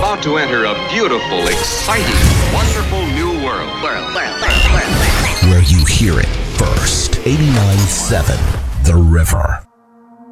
about to enter a beautiful, exciting, wonderful new world. Where you hear it first. 89.7 The River.